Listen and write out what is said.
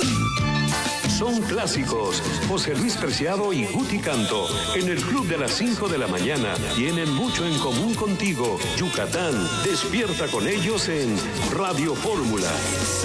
Son clásicos. José Luis Preciado y Guti Canto, en el Club de las 5 de la mañana, tienen mucho en común contigo. Yucatán, despierta con ellos en Radio Fórmula.